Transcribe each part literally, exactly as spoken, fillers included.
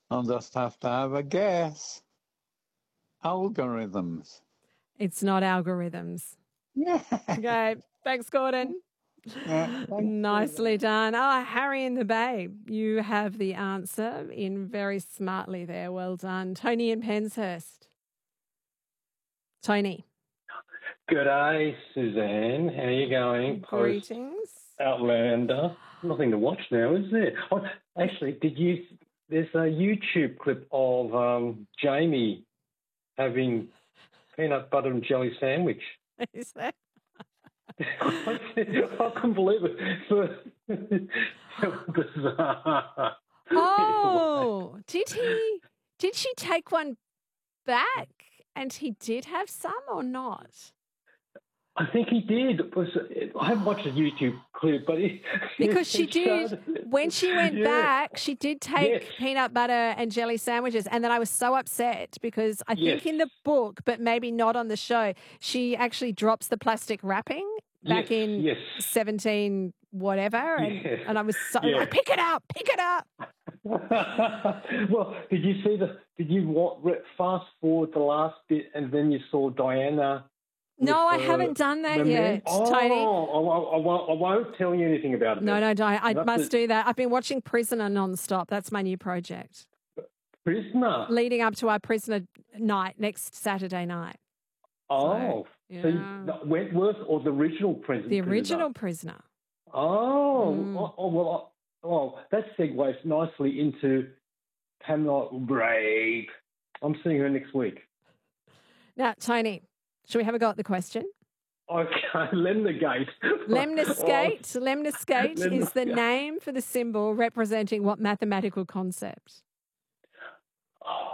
I'll just have to have a guess. Algorithms. It's not algorithms. Yeah. Okay. Thanks, Gordon. Yeah, thanks, Nicely done. Ah, Harry in the Bay. You have the answer in very smartly there. Well done. Tony in Penshurst. Tony. Good day, Suzanne. How are you going? Greetings. Outlander. Nothing to watch now, is there? Oh, actually, did you? There's a YouTube clip of um, Jamie having peanut butter and jelly sandwich. Is that? I couldn't believe it. Bizarre. Oh, did he? Did she take one back? And he did have some or not? I think he did. It was, I haven't watched a YouTube clip, but he, because she he did started. when she went Yeah. back, she did take Yes. peanut butter and jelly sandwiches, and then I was so upset because I think Yes. in the book, but maybe not on the show, she actually drops the plastic wrapping back Yes, in yes. seventeen whatever, and, Yeah. and I was so Yeah. like, pick it up, pick it up. Well, did you see the? Did you wa- fast forward the last bit, and then you saw Diana? No, I with, uh, haven't done that the men? yet, oh, Tony. I, I, I, won't, I won't tell you anything about it. No, then. no, don't. I That's must it. do that. I've been watching Prisoner non-stop. That's my new project. Prisoner. Leading up to our Prisoner night next Saturday night. Oh, So, so you, yeah. the Wentworth or the original Prisoner? The original Prisoner. Oh, Mm. oh, oh, well, oh, that segues nicely into Pamela Brave. I'm seeing her next week. Now, Tony, should we have a go at the question? Okay, Lemnigate. Lemniscate. Lemniscate is the Lemniscate. name for the symbol representing what mathematical concept? Oh.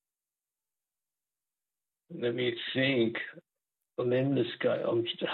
Let me think. Lemniscate. I'm, just,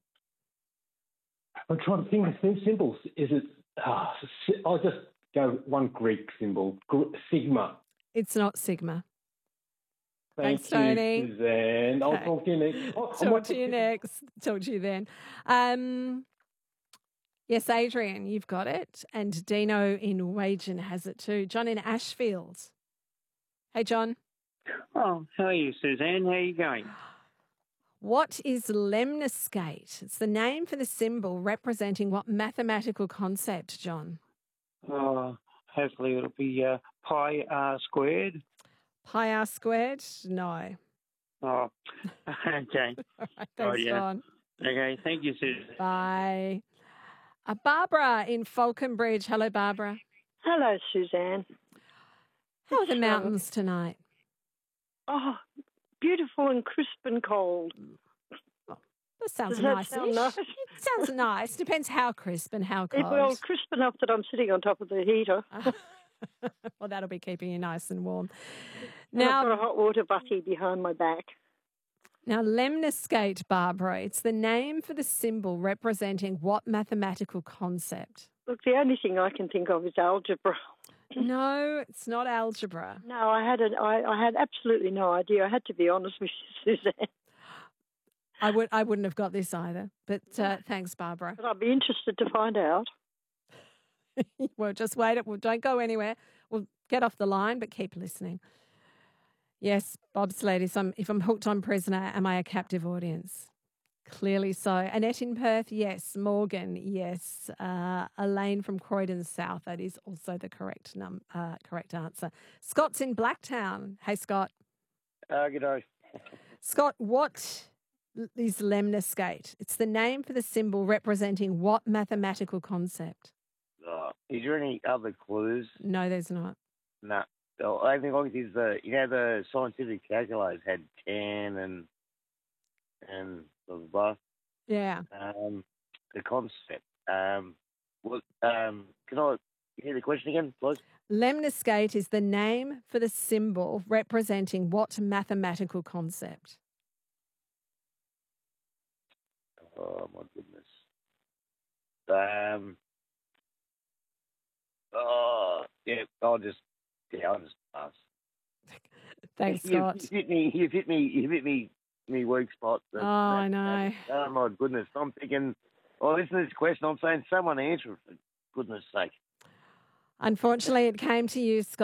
I'm trying to think of some symbols. Is it? ah, I'll just go one Greek symbol. Gr- Sigma. It's not sigma. Thank Thanks, you, Tony. Suzanne. I'll Okay. talk to you next. Oh, I'm Talk waiting to you for- next. Talk to you then. Um, yes, Adrian, you've got it. And Dino in Wagen has it too. John in Ashfield. Hey, John. Oh, how are you, Suzanne? How are you going? What is lemniscate? It's the name for the symbol representing what mathematical concept, John? Oh, hopefully it'll be uh, pi r squared. Pi r squared? No. Oh, okay. All right, thanks, Oh, yeah. John. Okay, thank you, Suzanne. Bye. Uh, Barbara in Falconbridge. Hello, Barbara. Hello, Suzanne. How are the It's, um, mountains tonight? Oh, beautiful and crisp and cold. That sounds Does that nice. sound nice? It sounds nice. Depends how crisp and how It, cold. well, crisp enough that I'm sitting on top of the heater. Well, that'll be keeping you nice and warm. And I've got a Now, hot water butty behind my back. now, lemniscate, Barbara. It's the name for the symbol representing what mathematical concept? Look, the only thing I can think of is algebra. No, it's not algebra. No, I had a, I, I had absolutely no idea. I had to be honest with you, Suzanne. I would I wouldn't have got this either. But uh, thanks, Barbara. But I'd be interested to find out. Well, just wait. It. Well, don't go anywhere. We'll get off the line, but keep listening. Yes, bobsled. If I'm, if I'm hooked on Prisoner, am I a captive audience? Clearly so. Annette in Perth, yes. Morgan, yes. Uh, Elaine from Croydon South, that is also the correct num uh, correct answer. Scott's in Blacktown. Hey, Scott. Uh, good day. Scott, what is lemniscate? It's the name for the symbol representing what mathematical concept? Uh, is there any other clues? No, there's not. No. The only thing I can think is the you know the scientific calculators had ten and and blah blah blah. Yeah. Um, the concept. Um, what? Um, can I hear the question again, please? Lemniscate is the name for the symbol representing what mathematical concept? Oh my goodness. Um. Oh yeah. I'll just yeah. I'll just pass. Thanks, You- Scott. You've hit me. You've hit me. You've hit me. Me weak spot. That- Oh, I that- know. that- oh my goodness. I'm thinking. Well, listen to this question. I'm saying someone answer it for goodness sake. Unfortunately, it came to you, Scott.